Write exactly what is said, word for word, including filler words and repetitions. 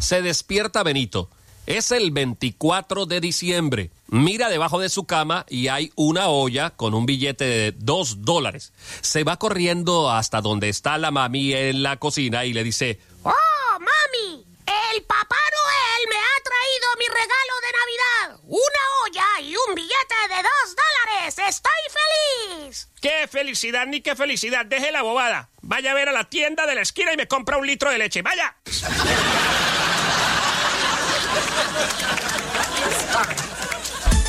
Se despierta Benito. Es el veinticuatro de diciembre. Mira debajo de su cama y hay una olla con un billete de dos dólares. Se va corriendo hasta donde está la mami en la cocina y le dice: ¡Oh, mami! El Papá Noel me ha traído mi regalo de Navidad. Una olla y un billete de dos dólares. ¡Estoy feliz! ¡Qué felicidad, ni qué felicidad! Deje la bobada. Vaya a ver a la tienda de la esquina y me compra un litro de leche. ¡Vaya!